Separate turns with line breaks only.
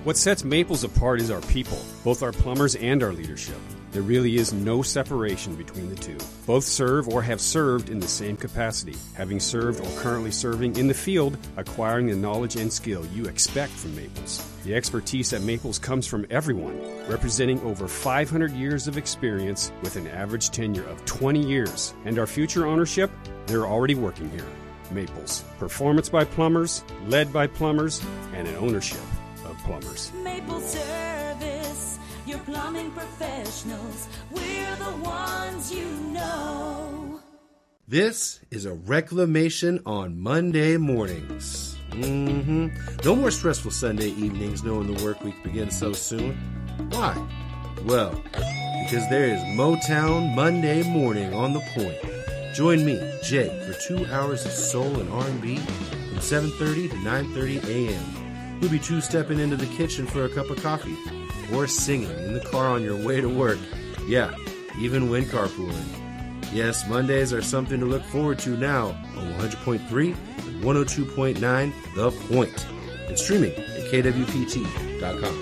What sets Maples apart is our people, both our plumbers and our leadership. There really is no separation between the two. Both serve or have served in the same capacity, having served or currently serving in the field, acquiring the knowledge and skill you expect from Maples. The expertise at Maples comes from everyone, representing over 500 years of experience with an average tenure of 20 years. And our future ownership, they're already working here. Maples. Performance by plumbers, led by plumbers, and an ownership of plumbers.
Maple Service, your plumbing professionals. We're the ones you know.
This is a reclamation on Monday mornings. No more stressful Sunday evenings knowing the work week begins so soon. Why? Well, because there is Motown Monday morning on the point. Join me, Jay, for 2 hours of soul and R&B from 7:30 to 9:30 a.m. We'll be two-stepping into the kitchen for a cup of coffee or singing in the car on your way to work. Yeah, even when carpooling. Yes, Mondays are something to look forward to now on 100.3 and 102.9 The Point, and streaming at kwpt.com.